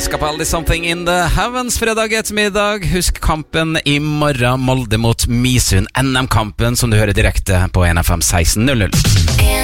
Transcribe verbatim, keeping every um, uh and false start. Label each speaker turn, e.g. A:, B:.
A: Capaldi, Something in the Heavens, fredag ettermiddag. Husk kampen i morgen, Molde mot Misund. N M-kampen som du hører direkte på N F M seksten null null.